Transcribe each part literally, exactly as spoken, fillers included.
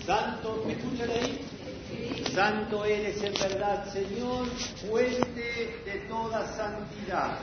Santo, ¿me escuchan ahí? Santo eres en verdad, Señor, fuente de toda santidad.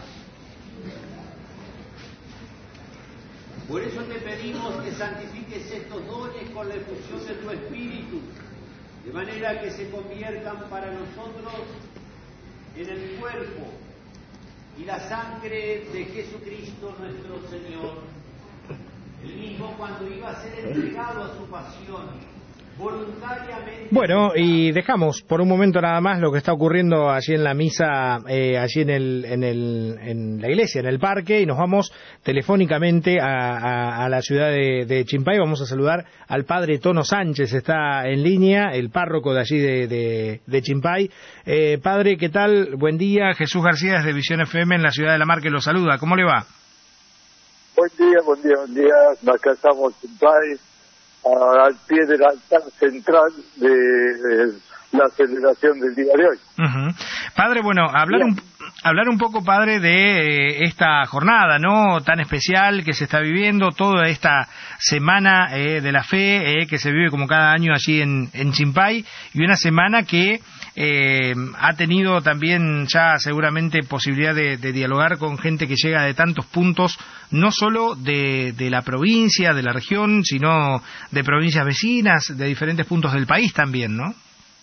Por eso te pedimos que santifiques estos dones con la efusión de tu Espíritu, de manera que se conviertan para nosotros en el cuerpo y la sangre de Jesucristo nuestro Señor, el mismo cuando iba a ser entregado a su pasión. Bueno, y dejamos por un momento nada más lo que está ocurriendo allí en la misa, eh, allí en el, en el, en la iglesia, en el parque, y nos vamos telefónicamente a, a, a la ciudad de, de Chimpay. Vamos a saludar al padre Tono Sánchez, está en línea, el párroco de allí de, de, de Chimpay. Eh, padre, ¿qué tal? Buen día, Jesús García desde Visión F M en la ciudad de La Marque lo saluda. ¿Cómo le va? Buen día, buen día, buen día. Acá estamos en Chimpay, al pie del altar central de, de la celebración del día de hoy. Uh-huh. Padre, bueno, hablar un, hablar un poco, padre, de eh, esta jornada, ¿no?, tan especial que se está viviendo, toda esta semana eh, de la fe eh, que se vive como cada año allí en, en Chimpay, y una semana que eh, ha tenido también ya seguramente posibilidad de, de dialogar con gente que llega de tantos puntos, no solo de, de la provincia, de la región, sino de provincias vecinas, de diferentes puntos del país también, ¿no?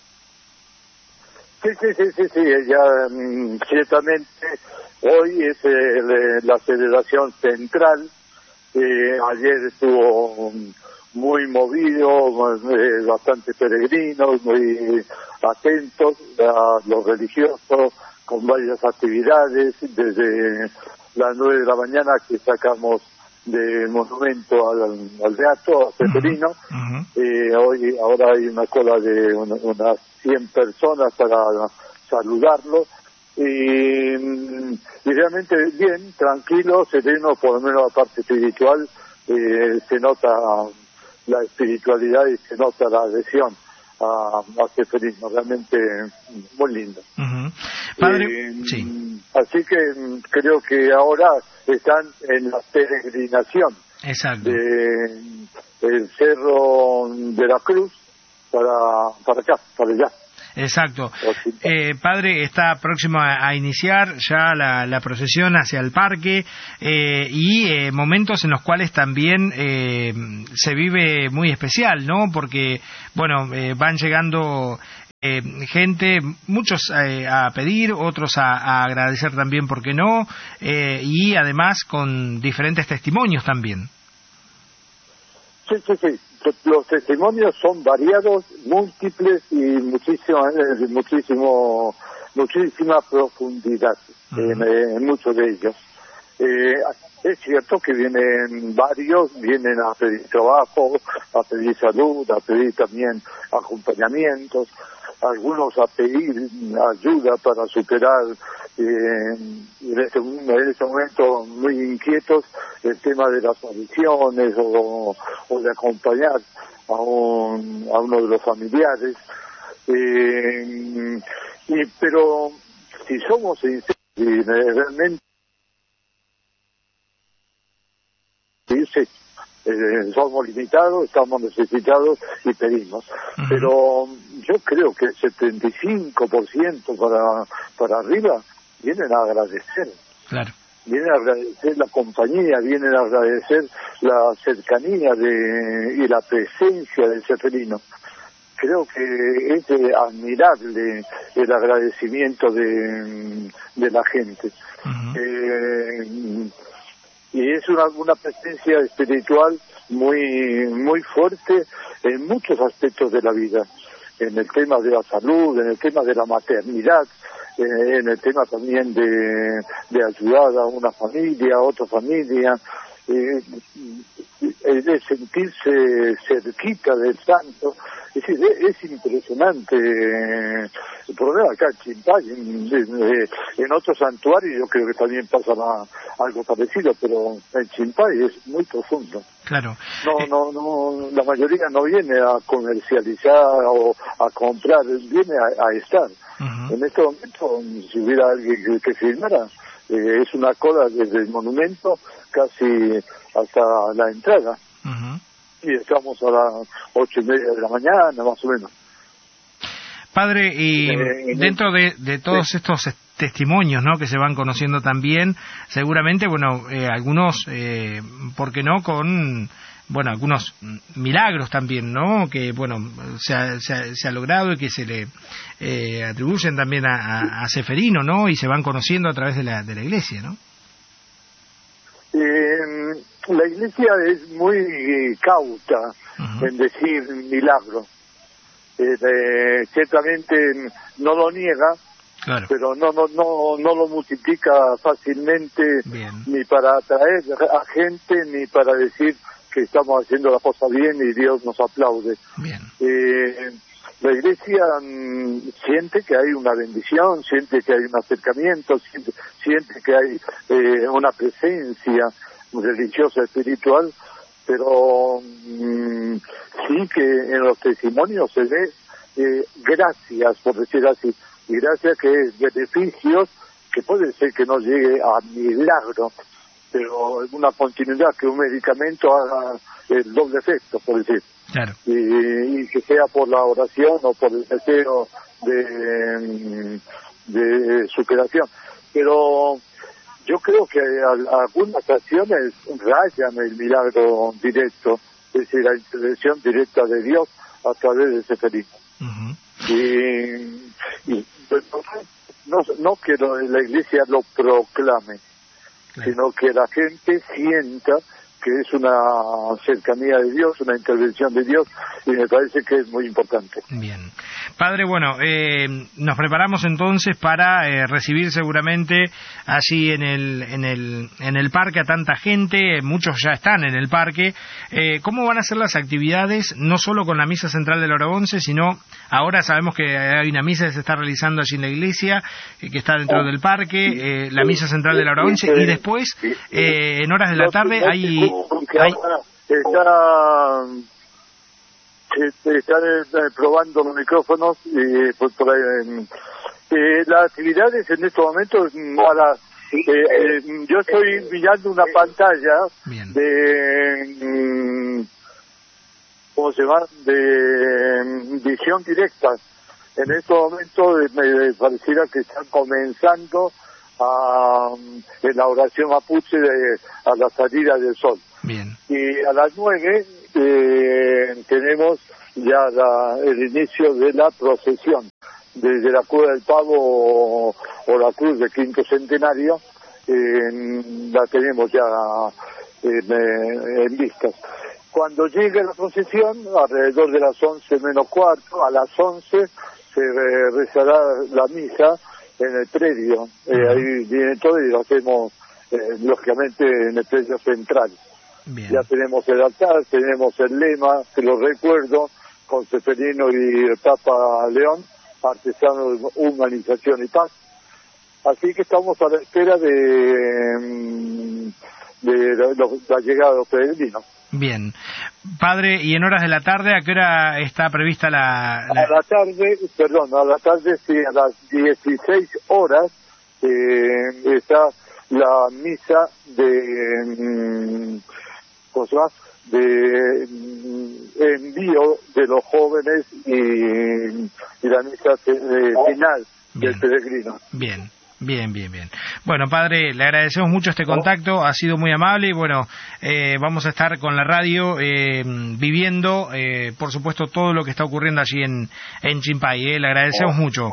Sí, sí, sí, sí, sí, ya mm, ciertamente hoy es eh, la celebración central. Eh, ayer estuvo muy movido, eh, bastante peregrinos, muy atentos a los religiosos, con varias actividades, desde las nueve de la mañana que sacamos del monumento al, al Beato, a Ceferino. Uh-huh. eh, hoy, ahora hay una cola de una, unas cien personas para saludarlo, y, y realmente bien, tranquilo, sereno, por lo menos la parte espiritual, eh, se nota la espiritualidad y se nota la adhesión a, a Ceferino, realmente muy lindo. Uh-huh. Padre, eh, sí. Así que creo que ahora están en la peregrinación. Exacto. De el Cerro de la Cruz para, para acá, para allá. Exacto. Eh, padre, está próximo a, a iniciar ya la, la procesión hacia el parque eh, y eh, momentos en los cuales también eh, se vive muy especial, ¿no? Porque, bueno, eh, van llegando eh, gente, muchos eh, a pedir, otros a, a agradecer también, ¿por qué no? Eh, y además con diferentes testimonios también. Sí, sí, sí. Los testimonios son variados, múltiples y muchísimo, eh, muchísimo, muchísima profundidad uh-huh. en, en muchos de ellos. Eh, es cierto que vienen varios, vienen a pedir trabajo, a pedir salud, a pedir también acompañamientos, algunos a pedir ayuda para superar eh, en, este, en este momento muy inquietos el tema de las adicciones o, o de acompañar a, un, a uno de los familiares. Eh, y, pero si somos sinceros y realmente sí, eh, somos limitados, estamos necesitados y pedimos. Uh-huh. Pero yo creo que el setenta y cinco por ciento para, para arriba vienen a agradecer. Claro. Vienen a agradecer la compañía, vienen a agradecer la cercanía de, y la presencia del Ceferino. Creo que es admirable el agradecimiento de, de la gente. Uh-huh. Eh, y es una, una presencia espiritual muy muy fuerte en muchos aspectos de la vida, en el tema de la salud, en el tema de la maternidad, eh, en el tema también de, de ayudar a una familia, a otra familia, eh, de sentirse cerquita del santo. Es decir, es impresionante el problema acá en Chimpay, en, en, en otros santuarios yo creo que también pasa la, algo parecido, pero en Chimpay es muy profundo. Claro. No, eh... no, no, la mayoría no viene a comercializar o a comprar, viene a, a estar. Uh-huh. En este momento, si hubiera alguien que, que firmara, eh, es una cola desde el monumento casi hasta la entrada. Uh-huh. y estamos a las ocho y media de la mañana, más o menos. Padre, y eh, dentro de, de todos sí. estos testimonios, ¿no?, que se van conociendo también, seguramente, bueno, eh, algunos, eh, ¿por qué no?, con, bueno, algunos milagros también, ¿no?, que, bueno, se ha, se ha, se ha logrado y que se le eh, atribuyen también a, a, a Ceferino, ¿no?, y se van conociendo a través de la, de la Iglesia, ¿no? Eh, la Iglesia es muy cauta uh-huh. en decir milagros. Eh, eh, ciertamente no lo niega, claro. pero no no no no lo multiplica fácilmente. Bien. Ni para atraer a gente ni para decir que estamos haciendo la cosa bien y Dios nos aplaude. Bien. Eh, la Iglesia mm, siente que hay una bendición, siente que hay un acercamiento, siente, siente que hay eh, una presencia religiosa, espiritual, pero mmm, sí que en los testimonios se ve eh, gracias, por decir así, y gracias que es beneficios que puede ser que no llegue a milagro, pero una continuidad, que un medicamento haga el doble efecto, por decir. Claro. Y, y que sea por la oración o por el deseo de, de superación. Pero yo creo que algunas acciones rayan el milagro directo, es decir, la intervención directa de Dios a través de ese feliz. Uh-huh. Y, y no, no que la Iglesia lo proclame, claro. sino que la gente sienta que es una cercanía de Dios, una intervención de Dios, y me parece que es muy importante. Bien. Padre, bueno, eh, nos preparamos entonces para eh, recibir seguramente allí en el, en el en el parque a tanta gente, muchos ya están en el parque. Eh, ¿Cómo van a ser las actividades, no solo con la misa central de la hora once, sino ahora sabemos que hay una misa que se está realizando allí en la iglesia, eh, que está dentro del parque, eh, la misa central de la hora once, y después, eh, en horas de la tarde, hay... hay... Está... Están eh, probando los micrófonos y por, por ahí, eh, las actividades en estos momentos a la, eh, eh, yo estoy mirando una pantalla Bien. de ¿cómo se llama? de visión directa. En estos momentos me pareciera que están comenzando a en la oración mapuche de, a la salida del sol. Bien. Y a las nueve eh, tenemos ya la, el inicio de la procesión desde la Cruz del Pavo o, o la Cruz de Quinto Centenario. Eh, la tenemos ya en, en vistas. Cuando llegue la procesión, alrededor de las once menos cuarto, a las once se rezará la misa en el predio. Eh, ahí viene todo y lo hacemos eh, lógicamente en el predio central. Bien. Ya tenemos el altar, tenemos el lema, que lo recuerdo, con Ceferino y el Papa León, artesanos de humanización y paz. Así que estamos a la espera de, de la, la llegada de los peregrinos. Bien. Padre, ¿y en horas de la tarde a qué hora está prevista la...? la... A la tarde, perdón, a la tarde, sí, a las dieciséis horas eh, está la misa de... ¿cómo se llama? de envío de los jóvenes y, y la misa de, final Bien. del peregrino. Bien. Bien, bien, bien. Bueno, padre, le agradecemos mucho este contacto, ha sido muy amable y bueno, eh, vamos a estar con la radio eh, viviendo, eh, por supuesto, todo lo que está ocurriendo allí en, en Chimpay. Eh. Le agradecemos mucho.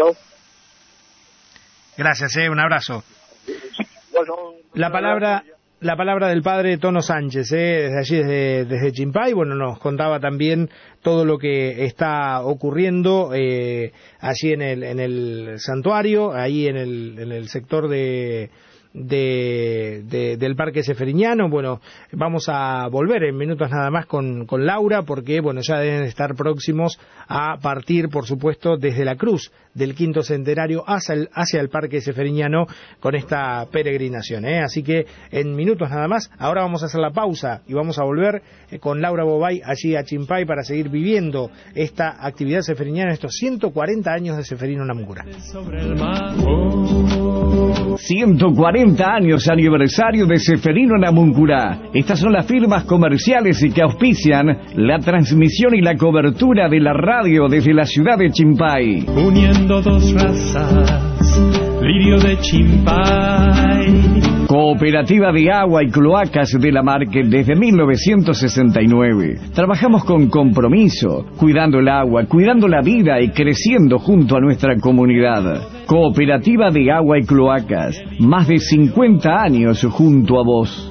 Gracias, eh, un abrazo. La palabra... La palabra del padre Tono Sánchez, ¿eh? desde allí, desde, desde Chimpay, bueno, nos contaba también todo lo que está ocurriendo eh, allí en el, en el santuario, ahí en el, en el sector de, de, de del Parque Ceferiñano. Bueno, vamos a volver en minutos nada más con, con Laura, porque bueno, ya deben estar próximos a partir, por supuesto, desde la cruz del quinto centenario hacia el, hacia el Parque Ceferiñano con esta peregrinación, ¿eh? Así que en minutos nada más, ahora vamos a hacer la pausa y vamos a volver eh, con Laura Bobay allí a Chimpay para seguir viviendo esta actividad ceferiñana, estos ciento cuarenta años de Ceferino Namgura. Sobre el mar. Oh. ciento cuarenta años aniversario de Ceferino Namuncurá. Estas son las firmas comerciales y que auspician la transmisión y la cobertura de la radio desde la ciudad de Chimpay. Uniendo dos razas, lirio de Chimpay. Cooperativa de Agua y Cloacas de la Marque desde mil novecientos sesenta y nueve. Trabajamos con compromiso, cuidando el agua, cuidando la vida y creciendo junto a nuestra comunidad. Cooperativa de Agua y Cloacas, más de cincuenta años junto a vos.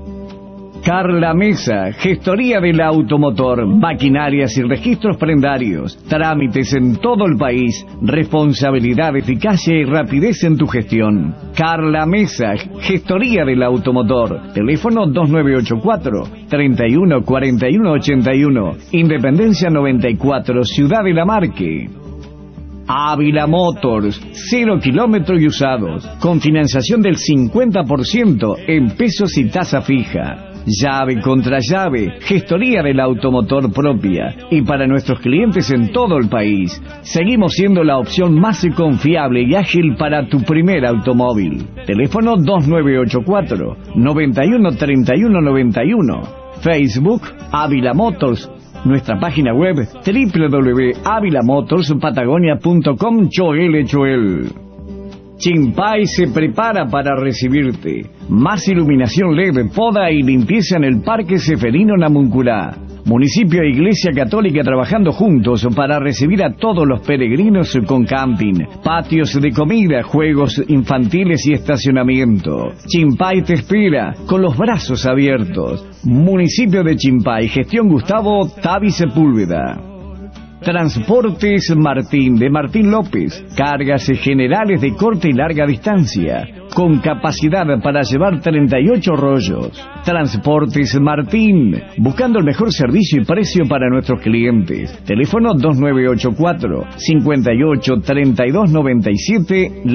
Carla Mesa, gestoría del automotor, maquinarias y registros prendarios, trámites en todo el país, responsabilidad, eficacia y rapidez en tu gestión. Carla Mesa, gestoría del automotor, teléfono dos nueve ocho cuatro, treinta y uno cuarenta y uno ochenta y uno, Independencia noventa y cuatro, Ciudad de la Marque. Ávila Motors, cero kilómetros y usados, con financiación del cincuenta por ciento en pesos y tasa fija. Llave contra llave, gestoría del automotor propia y para nuestros clientes en todo el país. Seguimos siendo la opción más confiable y ágil para tu primer automóvil. Teléfono dos nueve ocho cuatro, noventa y uno treinta y uno noventa y uno. Facebook Ávila Motors. Nuestra página web doble u doble u doble u punto avila motors patagonia punto com. Choel Choel. Chimpay se prepara para recibirte. Más iluminación L E D, poda y limpieza en el Parque Ceferino Namuncurá. Municipio e Iglesia Católica trabajando juntos para recibir a todos los peregrinos con camping, patios de comida, juegos infantiles y estacionamiento. Chimpay te espera con los brazos abiertos. Municipio de Chimpay, gestión Gustavo Tavi Sepúlveda. Transportes Martín de Martín López, cargas generales de corta y larga distancia, con capacidad para llevar treinta y ocho rollos. Transportes Martín, buscando el mejor servicio y precio para nuestros clientes. Teléfono dos nueve ocho cuatro, cincuenta y ocho treinta y dos noventa y siete.